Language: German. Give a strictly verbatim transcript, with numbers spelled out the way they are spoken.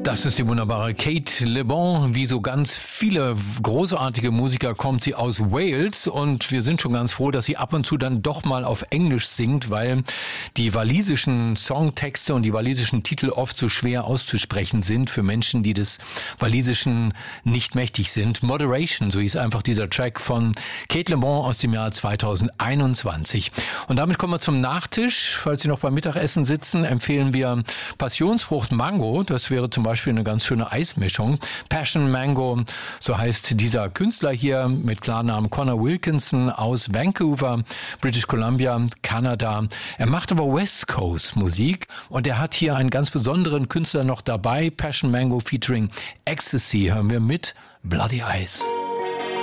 Das ist die wunderbare Cate Le Bon. Wie so ganz viele großartige Musiker kommt sie aus Wales und wir sind schon ganz froh, dass sie ab und zu dann doch mal auf Englisch singt, weil die walisischen Songtexte und die walisischen Titel oft so schwer auszusprechen sind für Menschen, die des Walisischen nicht mächtig sind. Moderation, so hieß einfach dieser Track von Cate Le Bon aus dem Jahr zweitausendeinundzwanzig. Und damit kommen wir zum Nachtisch. Falls Sie noch beim Mittagessen sitzen, empfehlen wir Passionsfrucht Mango. Das wäre zum Beispiel eine ganz schöne Eismischung. Passion Mango, so heißt dieser Künstler hier mit Klarnamen Connor Wilkinson aus Vancouver, British Columbia, Kanada. Er macht aber West Coast Musik und er hat hier einen ganz besonderen Künstler noch dabei. Passion Mango featuring Ecstasy hören wir mit Bloody Eyes.